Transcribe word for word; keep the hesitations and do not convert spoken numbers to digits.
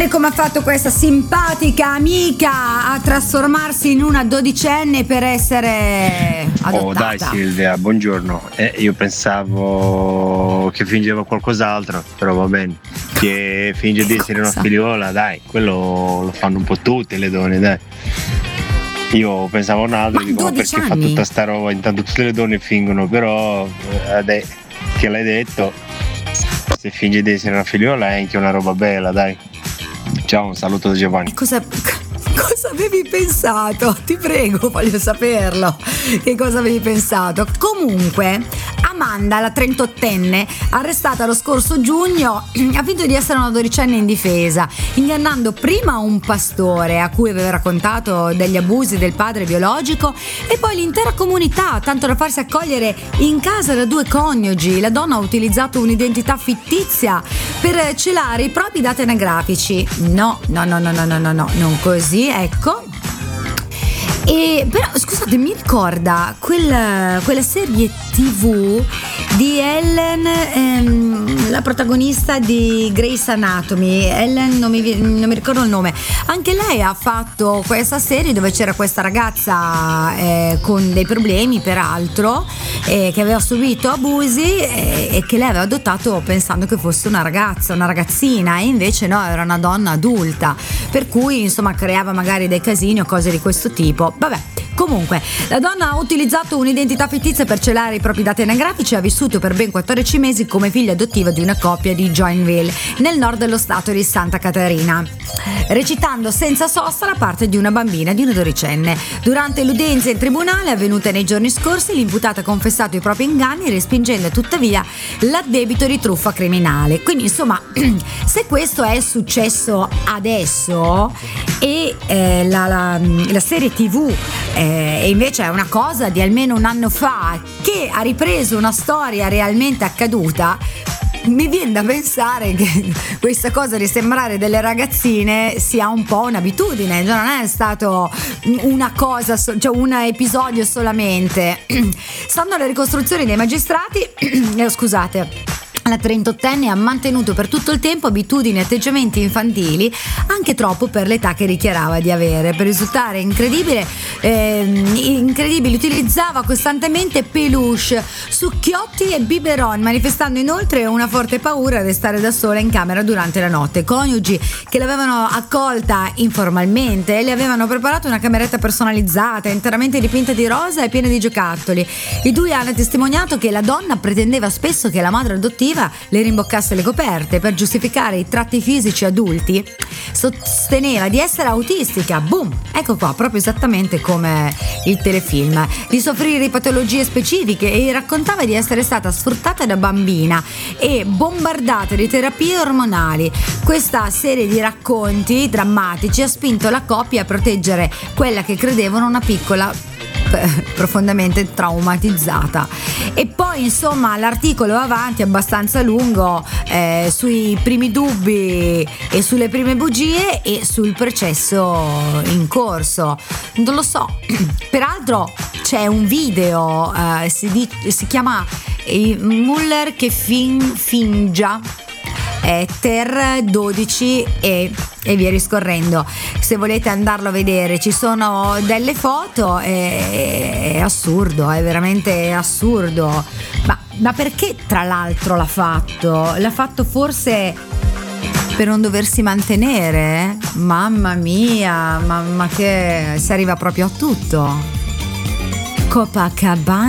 Vedere come ha fatto questa simpatica amica a trasformarsi in una dodicenne per essere adottata. Oh dai Silvia, buongiorno. Eh, io pensavo che fingeva qualcos'altro, però va bene. Che finge di essere una figliola, dai, quello lo fanno un po' tutte le donne, dai. Io pensavo a un altro, Ma dico ma perché anni? fa tutta sta roba, intanto tutte le donne fingono, però eh, che l'hai detto, se finge di essere una figliola è anche una roba bella, dai. Ciao, un saluto da Giovanni. E cosa, cosa avevi pensato? Ti prego, voglio saperlo. Che cosa avevi pensato? Comunque, Amanda, la trentottenne, arrestata lo scorso giugno, ha finto di essere una dodicenne indifesa, ingannando prima un pastore a cui aveva raccontato degli abusi del padre biologico e poi l'intera comunità, tanto da farsi accogliere in casa da due coniugi. La donna ha utilizzato un'identità fittizia per celare i propri dati anagrafici. No, no, no, no, no, no, no, no, non così, ecco. E però scusate, mi ricorda quella, quella serie tivù di Ellen, ehm, la protagonista di Grey's Anatomy. Ellen, non mi, non mi ricordo il nome. Anche lei ha fatto questa serie dove c'era questa ragazza eh, con dei problemi, peraltro, eh, che aveva subito abusi eh, e che lei aveva adottato pensando che fosse una ragazza, una ragazzina, e invece no, era una donna adulta, per cui insomma creava magari dei casini o cose di questo tipo. Vabbè, comunque la donna ha utilizzato un'identità fittizia per celare i propri dati anagrafici e ha vissuto per ben quattordici mesi come figlia adottiva di una coppia di Joinville, nel nord dello stato di Santa Catarina, recitando senza sosta la parte di una bambina di una dodicenne. Durante l'udienza in tribunale avvenuta nei giorni scorsi, l'imputata ha confessato i propri inganni, respingendo tuttavia l'addebito di truffa criminale. Quindi insomma, se questo è successo adesso e eh, la, la, la serie tivù eh, invece è una cosa di almeno un anno fa che ha ripreso una storia realmente accaduta, mi viene da pensare che questa cosa di sembrare delle ragazzine sia un po' un'abitudine, cioè non è stato una cosa, cioè un episodio solamente. Stando alle ricostruzioni dei magistrati, eh, scusate, la trentottenne ha mantenuto per tutto il tempo abitudini e atteggiamenti infantili, anche troppo per l'età che dichiarava di avere. Per risultare incredibile, eh, incredibile utilizzava costantemente peluche, succhiotti e biberon, manifestando inoltre una forte paura di restare da sola in camera durante la notte. Coniugi che l'avevano accolta informalmente le avevano preparato una cameretta personalizzata, interamente dipinta di rosa e piena di giocattoli. I due hanno testimoniato che la donna pretendeva spesso che la madre adottiva le rimboccasse le coperte per giustificare i tratti fisici adulti. Sosteneva di essere autistica, boom, ecco qua, proprio esattamente come il telefilm, di soffrire di patologie specifiche, e raccontava di essere stata sfruttata da bambina e bombardata di terapie ormonali. Questa serie di racconti drammatici ha spinto la coppia a proteggere quella che credevano una piccola profondamente traumatizzata. E poi insomma l'articolo va avanti abbastanza lungo eh, sui primi dubbi e sulle prime bugie e sul processo in corso. Non lo so, peraltro c'è un video, eh, si, di, si chiama eh, Muller che fin, fingia eh, Ter dodici e e via discorrendo. Se volete andarlo a vedere, ci sono delle foto, è, è assurdo, è veramente assurdo. Ma, ma perché tra l'altro l'ha fatto? L'ha fatto forse per non doversi mantenere? Mamma mia, mamma, che si arriva proprio a tutto. Copacabana.